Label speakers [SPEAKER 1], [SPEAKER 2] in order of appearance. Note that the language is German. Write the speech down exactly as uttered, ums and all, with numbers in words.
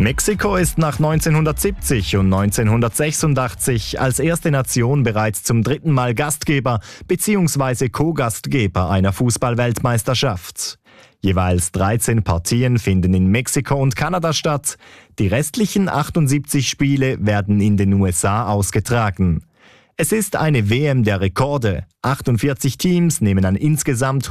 [SPEAKER 1] Mexiko ist nach neunzehnhundertsiebzig und neunzehnhundertsechsundachtzig als erste Nation bereits zum dritten Mal Gastgeber bzw. Co-Gastgeber einer Fußball-Weltmeisterschaft. Jeweils dreizehn Partien finden in Mexiko und Kanada statt. Die restlichen achtundsiebzig Spiele werden in den U S A ausgetragen. Es ist eine W M der Rekorde. achtundvierzig Teams nehmen an insgesamt